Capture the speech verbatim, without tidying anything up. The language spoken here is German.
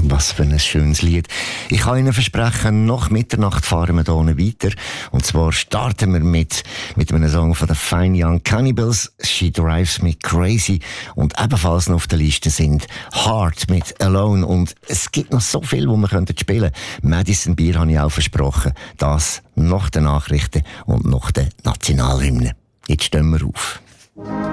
Was für ein schönes Lied. Ich kann Ihnen versprechen, nach Mitternacht fahren wir hier weiter. Und zwar starten wir mit, mit einem Song von den Fine Young Cannibals, She Drives Me Crazy. Und ebenfalls noch auf der Liste sind Heart mit Alone. Und es gibt noch so viel, wo wir spielen könnten. Madison Beer habe ich auch versprochen. Das nach den Nachrichten und nach der Nationalhymne. Jetzt stehen wir auf.